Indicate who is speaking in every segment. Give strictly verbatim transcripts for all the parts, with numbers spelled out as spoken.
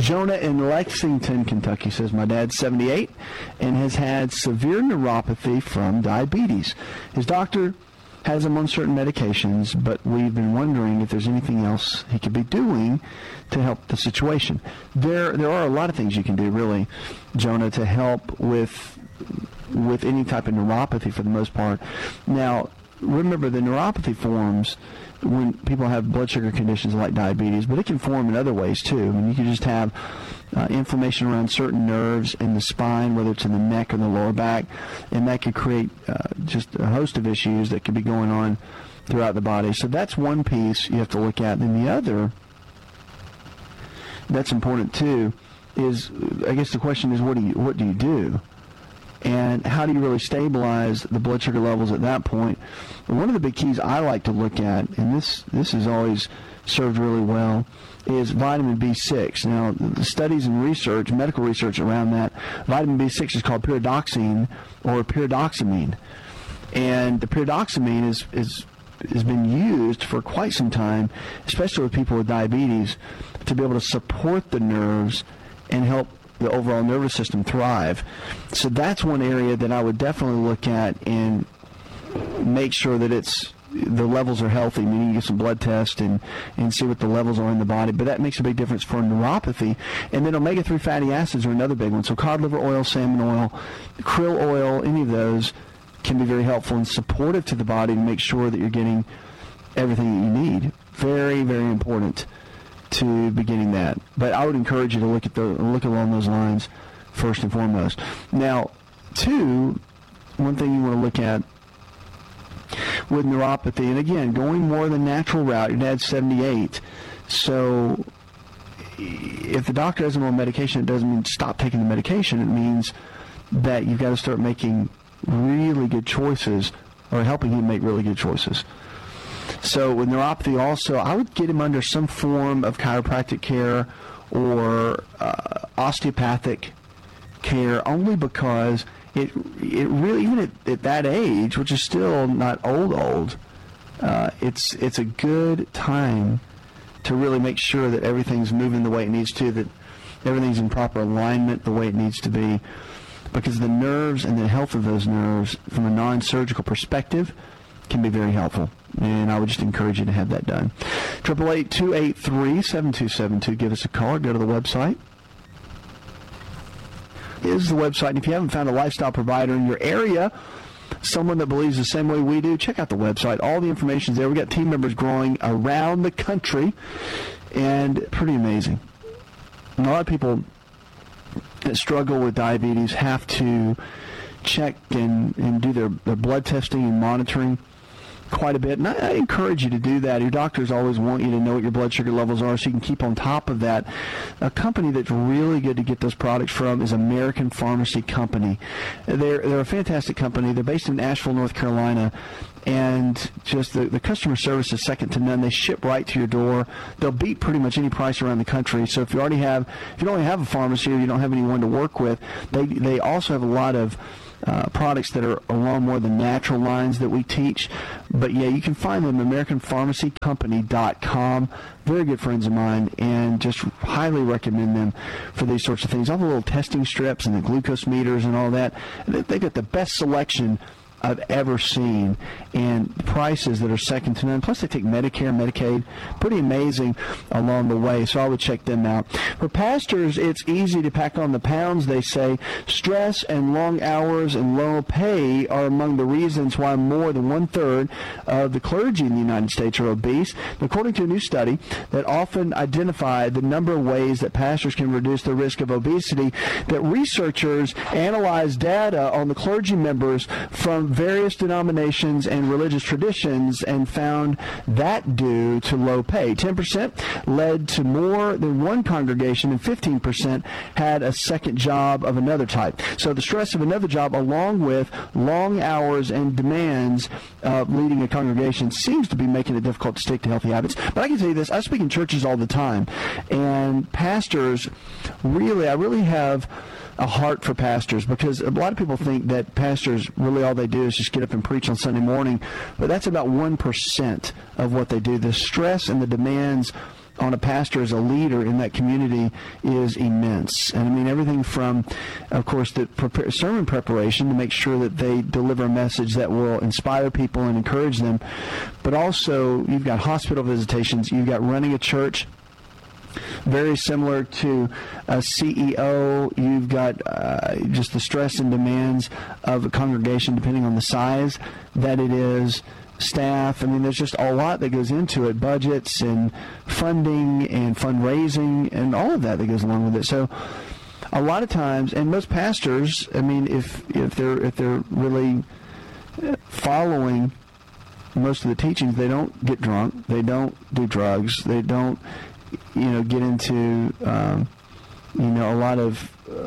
Speaker 1: Jonah in Lexington, Kentucky says, my dad's seventy-eight and has had severe neuropathy from diabetes. His doctor has him on certain medications, but we've been wondering if there's anything else he could be doing to help the situation. There there are a lot of things you can do, really, Jonah, to help with with any type of neuropathy for the most part. Now, remember, the neuropathy forms when people have blood sugar conditions like diabetes, but it can form in other ways too. I mean, you can just have uh, inflammation around certain nerves in the spine, whether it's in the neck or the lower back, and that could create uh, just a host of issues that could be going on throughout the body. So that's one piece you have to look at. And the other that's important too is, I guess the question is, what do you what do you do? And how do you really stabilize the blood sugar levels at that point? And one of the big keys I like to look at, and this this has always served really well, is vitamin B six. Now, the studies and research, medical research around that, vitamin B six is called pyridoxine or pyridoxamine. And the pyridoxamine is, is, has been used for quite some time, especially with people with diabetes, to be able to support the nerves and help the overall nervous system thrive. So that's one area that I would definitely look at and make sure that it's the levels are healthy, meaning you get some blood tests and, and see what the levels are in the body. But that makes a big difference for neuropathy. And then omega three fatty acids are another big one. So cod liver oil, salmon oil, krill oil, any of those can be very helpful and supportive to the body to make sure that you're getting everything that you need. Very, very important to beginning that. But I would encourage you to look at the look along those lines first and foremost. Now, two, one thing you want to look at with neuropathy, and again, going more the natural route, your dad's seventy-eight, so if the doctor has him on medication, it doesn't mean stop taking the medication. It means that you've got to start making really good choices, or helping him make really good choices. So with neuropathy also, I would get him under some form of chiropractic care or uh, osteopathic care, only because it it really, even at, at that age, which is still not old old, uh, it's it's a good time to really make sure that everything's moving the way it needs to, that everything's in proper alignment the way it needs to be, because the nerves and the health of those nerves from a non-surgical perspective can be very helpful, and I would just encourage you to have that done. eight eight eight, two eight three, seven two seven two. Give us a call or go to the website. Is the website, and if you haven't found a lifestyle provider in your area, someone that believes the same way we do, check out the website. All the information's there. We've got team members growing around the country, and pretty amazing. And a lot of people that struggle with diabetes have to check and, and do their, their blood testing and monitoring quite a bit, and I, I encourage you to do that. Your doctors always want you to know what your blood sugar levels are so you can keep on top of that. A company that's really good to get those products from is American Pharmacy Company. They're, they're a fantastic company. They're based in Asheville, North Carolina, and just the, the customer service is second to none. They ship right to your door. They'll beat pretty much any price around the country. So if you already have, if you don't already have a pharmacy or you don't have anyone to work with, they they also have a lot of Uh, products that are along more the natural lines that we teach. But yeah, you can find them at American Pharmacy Company dot com. Very good friends of mine, and just highly recommend them for these sorts of things. All the little testing strips and the glucose meters and all that. They've got the best selection I've ever seen, and prices that are second to none. Plus, they take Medicare, Medicaid, pretty amazing along the way, so I would check them out. For pastors, it's easy to pack on the pounds, they say. Stress and long hours and low pay are among the reasons why more than one-third of the clergy in the United States are obese. According to a new study that often identified the number of ways that pastors can reduce the risk of obesity, that researchers analyzed data on the clergy members from various denominations and religious traditions and found that due to low pay. ten percent led to more than one congregation, and fifteen percent had a second job of another type. So the stress of another job, along with long hours and demands of leading a congregation, seems to be making it difficult to stick to healthy habits. But I can tell you this, I speak in churches all the time, and pastors, really, I really have a heart for pastors, because a lot of people think that pastors, really all they do is just get up and preach on Sunday morning, but that's about one percent of what they do. The stress and the demands on a pastor as a leader in that community is immense. And I mean, everything from, of course, the prepare, sermon preparation to make sure that they deliver a message that will inspire people and encourage them. But also, you've got hospital visitations, you've got running a church, very similar to a C E O. You've got uh, just the stress and demands of a congregation, depending on the size that it is, staff. I mean, there's just a lot that goes into it, budgets and funding and fundraising and all of that that goes along with it. So a lot of times, and most pastors, I mean, if if they're if they're really following most of the teachings, they don't get drunk, they don't do drugs, they don't, you know, get into, um, you know, a lot of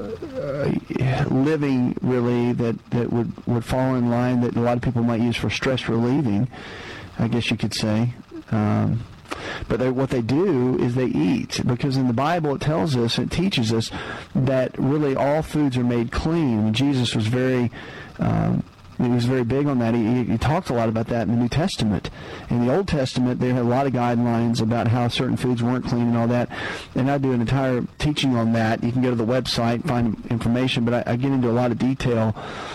Speaker 1: uh, living, really, that, that would, would fall in line that a lot of people might use for stress relieving, I guess you could say. Um, but they, what they do is they eat, because in the Bible it tells us, it teaches us that really all foods are made clean. Jesus was very... Um, He was very big on that. He, he talked a lot about that in the New Testament. In the Old Testament, they had a lot of guidelines about how certain foods weren't clean and all that. And I do an entire teaching on that. You can go to the website and find information, but I, I get into a lot of detail.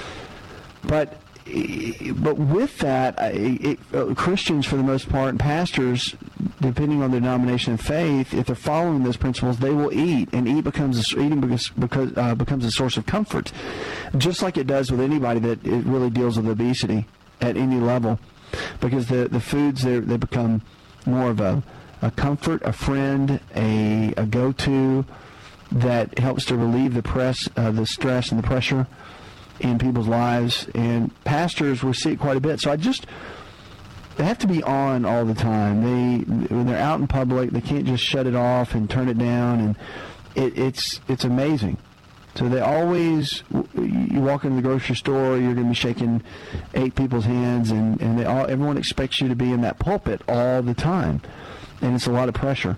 Speaker 1: But but with that, it, it, Christians, for the most part, and pastors, depending on their denomination and faith, if they're following those principles, they will eat, and eat becomes a, eating because, because, uh, becomes a source of comfort, just like it does with anybody that it really deals with obesity at any level, because the the foods they they become more of a, a comfort, a friend, a a go-to that helps to relieve the press, uh, the stress and the pressure in people's lives. And pastors will see it quite a bit. So I just, they have to be on all the time. They, when they're out in public, they can't just shut it off and turn it down. And it, it's it's amazing. So they always, you walk into the grocery store, you're going to be shaking eight people's hands, and, and they all, everyone expects you to be in that pulpit all the time. And it's a lot of pressure.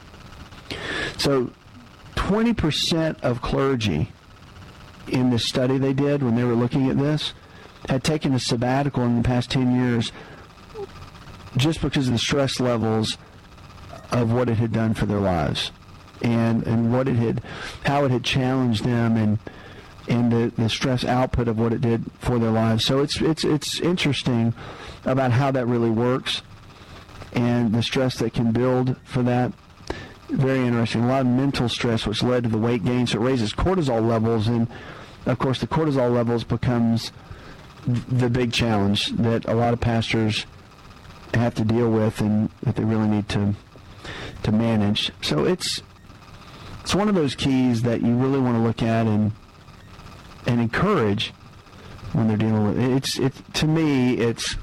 Speaker 1: So twenty percent of clergy in this study they did when they were looking at this had taken a sabbatical in the past ten years just because of the stress levels of what it had done for their lives, and and what it had, how it had challenged them, and and the, the stress output of what it did for their lives. So it's it's it's interesting about how that really works, and the stress that can build for that. Very interesting. A lot of mental stress, which led to the weight gain. So it raises cortisol levels, and of course the cortisol levels becomes the big challenge that a lot of pastors have to deal with, and that they really need to to manage. So it's it's one of those keys that you really want to look at and and encourage when they're dealing with it. It's it to me it's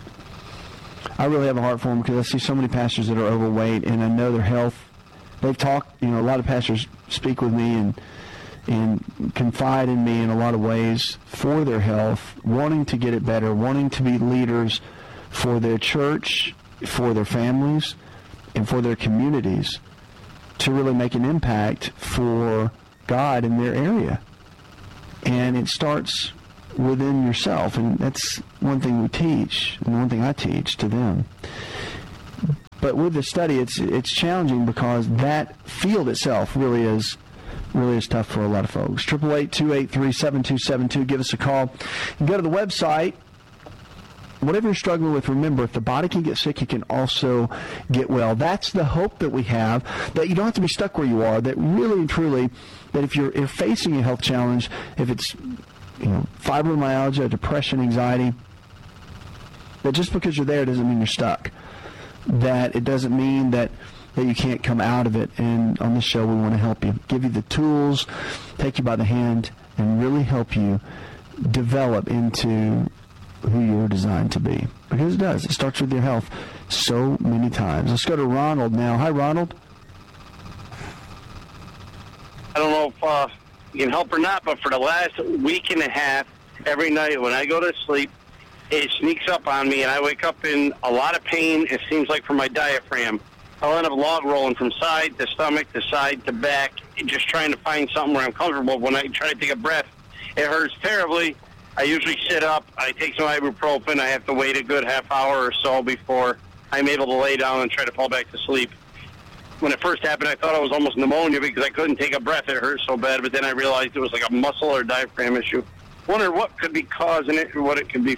Speaker 1: I really have a heart for them, because I see so many pastors that are overweight, and I know their health. They've talked, you know, a lot of pastors speak with me and and confide in me in a lot of ways for their health, wanting to get it better, wanting to be leaders for their church, for their families, and for their communities, to really make an impact for God in their area. And it starts within yourself, and that's one thing we teach, and one thing I teach to them. But with the study, it's it's challenging, because that field itself really is really is tough for a lot of folks. eight eight eight, two eight three, seven two seven two. Give us a call. And go to the website. Whatever you're struggling with, remember, if the body can get sick, it can also get well. That's the hope that we have, that you don't have to be stuck where you are, that really and truly, that if you're, if facing a health challenge, if it's, you know, fibromyalgia, depression, anxiety, that just because you're there doesn't mean you're stuck. That it doesn't mean that, that you can't come out of it. And on this show, we want to help you, give you the tools, take you by the hand, and really help you develop into who you're designed to be. Because it does. It starts with your health so many times. Let's go to Ronald now. Hi, Ronald.
Speaker 2: I don't know if uh, you can help or not, but for the last week and a half, every night when I go to sleep, it sneaks up on me, and I wake up in a lot of pain, it seems like, from my diaphragm. I'll end up log rolling from side to stomach to side to back, just trying to find something where I'm comfortable. When I try to take a breath, it hurts terribly. I usually sit up, I take some ibuprofen, I have to wait a good half hour or so before I'm able to lay down and try to fall back to sleep. when it first happened, I thought it was almost pneumonia because I couldn't take a breath. It hurt so bad, but then I realized it was like a muscle or diaphragm issue. Wonder what could be causing it or what it could be.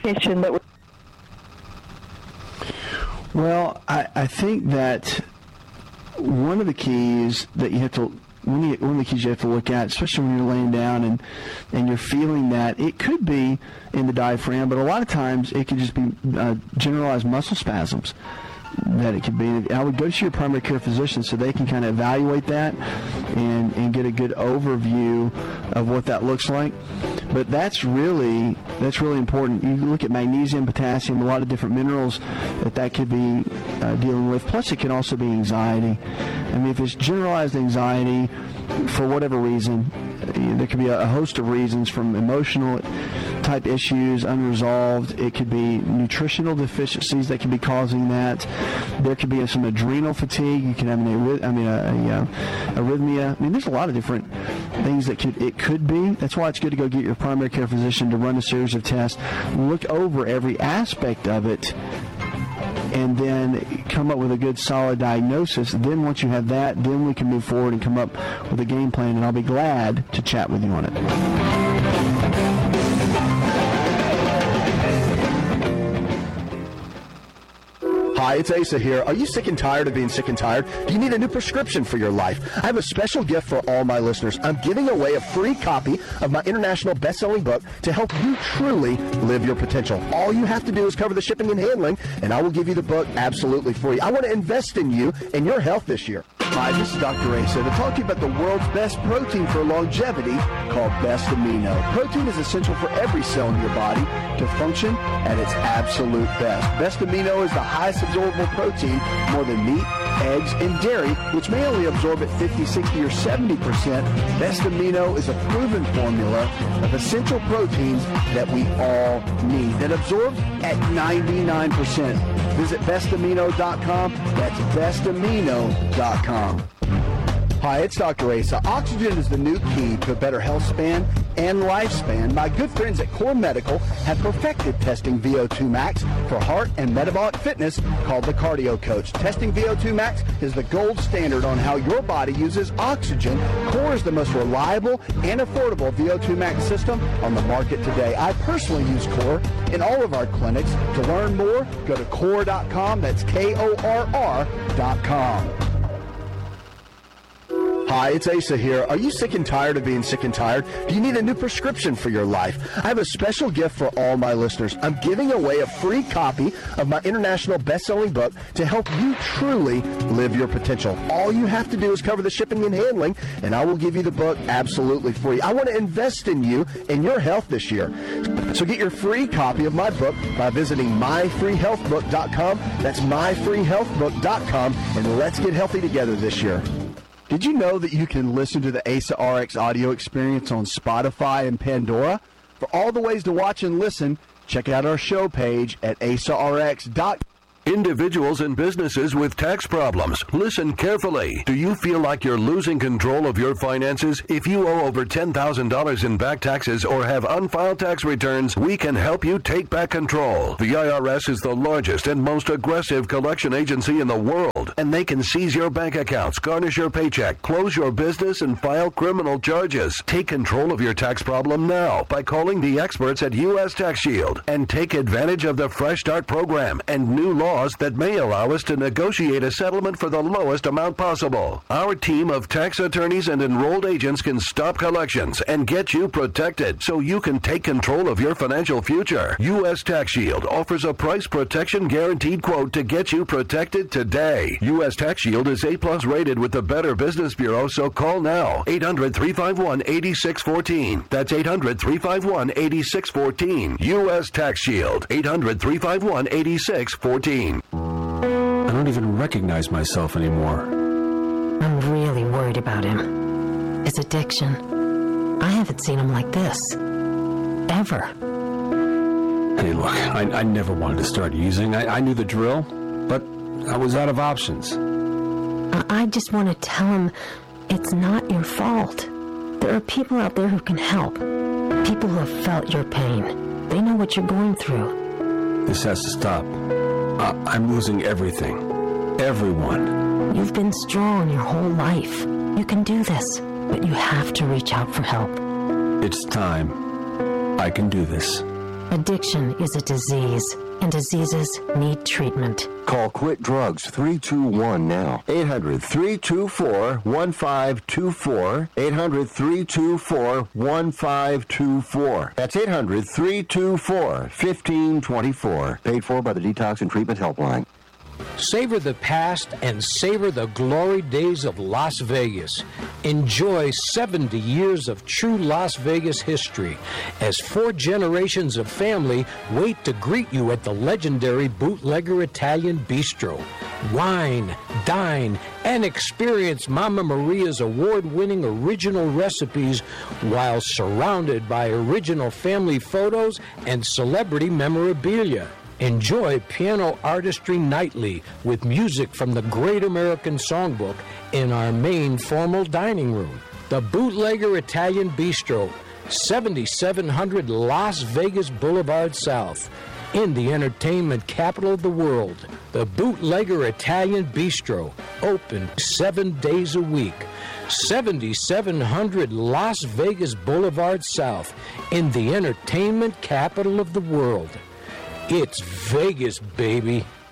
Speaker 1: Well, I, I think that one of the keys that you have to one of, the, one of the keys you have to look at, especially when you're laying down and and you're feeling that, it could be in the diaphragm, but a lot of times it could just be uh, generalized muscle spasms that it could be. I would go to your primary care physician so they can kind of evaluate that and, and get a good overview of what that looks like. But that's really that's really important. You look at magnesium, potassium, a lot of different minerals that that could be uh, dealing with. Plus, it can also be anxiety. I mean, if it's generalized anxiety for whatever reason, there could be a host of reasons, from emotional type issues, unresolved. It could be nutritional deficiencies that could be causing that. There could be some adrenal fatigue. You can have an I mean, a, a, a arrhythmia. I mean, there's a lot of different things that could it could be. That's why it's good to go get your primary care physician to run a series of tests, look over every aspect of it, and then come up with a good solid diagnosis. Then once you have that, then we can move forward and come up with a game plan, and I'll be glad to chat with you on it.
Speaker 3: Hi, it's Asa here. Are you sick and tired of being sick and tired? Do you need a new prescription for your life? I have a special gift for all my listeners. I'm giving away a free copy of my international best-selling book to help you truly live your potential. All you have to do is cover the shipping and handling, and I will give you the book absolutely free. I want to invest in you and your health this year.
Speaker 1: Hi, this is Doctor Asa to talk to you about the world's best protein for longevity called Best Amino. Protein is essential for every cell in your body to function at its absolute best. Best Amino is the highest absorbable protein, more than meat, eggs, and dairy, which may only absorb at fifty, sixty, or seventy percent. Best Amino is a proven formula of essential proteins that we all need that absorbs at ninety-nine percent. Visit best amino dot com. That's best amino dot com.
Speaker 3: Hi, it's Doctor Asa. Oxygen is the new key to a better health span and lifespan. My good friends at Core Medical have perfected testing V O two max for heart and metabolic fitness, called the Cardio Coach. Testing V O two max is the gold standard on how your body uses oxygen. Core is the most reliable and affordable V O two max system on the market today. I personally use Core in all of our clinics. To learn more, go to core dot com. That's K O R R dot com. Hi, it's Asa here. Are you sick and tired of being sick and tired? Do you need a new prescription for your life? I have a special gift for all my listeners. I'm giving away a free copy of my international best-selling book to help you truly live your potential. All you have to do is cover the shipping and handling, and I will give you the book absolutely free. I want to invest in you and your health this year. So get your free copy of my book by visiting my free health book dot com. That's my free health book dot com, and let's get healthy together this year.
Speaker 1: Did you know that you can listen to the Asa R X audio experience on Spotify and Pandora? For all the ways to watch and listen, check out our show page at asa r x dot com.
Speaker 4: Individuals and businesses with tax problems, listen carefully. Do you feel like you're losing control of your finances? If you owe over ten thousand dollars in back taxes or have unfiled tax returns, we can help you take back control. The I R S is the largest and most aggressive collection agency in the world, and they can seize your bank accounts, garnish your paycheck, close your business, and file criminal charges. Take control of your tax problem now by calling the experts at U S Tax Shield and take advantage of the Fresh Start program and new laws that may allow us to negotiate a settlement for the lowest amount possible. Our team of tax attorneys and enrolled agents can stop collections and get you protected so you can take control of your financial future. U S Tax Shield offers a price protection guaranteed quote to get you protected today. U S Tax Shield is A plus rated with the Better Business Bureau, so call now. eight hundred, three five one, eight six one four. That's eight hundred, three five one, eight six one four. U S Tax Shield. eight hundred, three five one, eight six one four.
Speaker 5: I don't even recognize myself anymore.
Speaker 6: I'm really worried about him. His addiction. I haven't seen him like this. Ever.
Speaker 5: Hey, look, I, I never wanted to start using. I, I knew the drill, but I was out of options.
Speaker 6: I, I just want to tell him it's not your fault. There are people out there who can help. People who have felt your pain. They know what you're going through.
Speaker 5: This has to stop. Uh, I'm losing everything. Everyone.
Speaker 6: You've been strong your whole life. You can do this, but you have to reach out for help.
Speaker 5: It's time. I can do this.
Speaker 6: Addiction is a disease, and diseases need treatment.
Speaker 7: Call Quit Drugs three two one now. eight hundred, three two four, one five two four. eight hundred, three two four, one five two four. That's eight hundred, three two four, one five two four. Paid for by the Detox and Treatment Helpline.
Speaker 8: Savor the past and savor the glory days of Las Vegas. Enjoy seventy years of true Las Vegas history as four generations of family wait to greet you at the legendary Bootlegger Italian Bistro. Wine, dine, and experience Mama Maria's award-winning original recipes while surrounded by original family photos and celebrity memorabilia. Enjoy piano artistry nightly with music from the Great American Songbook in our main formal dining room. The Bootlegger Italian Bistro, seventy-seven hundred Las Vegas Boulevard South, in the entertainment capital of the world. The Bootlegger Italian Bistro, open seven days a week. seventy-seven hundred Las Vegas Boulevard South, in the entertainment capital of the world. It's Vegas, baby.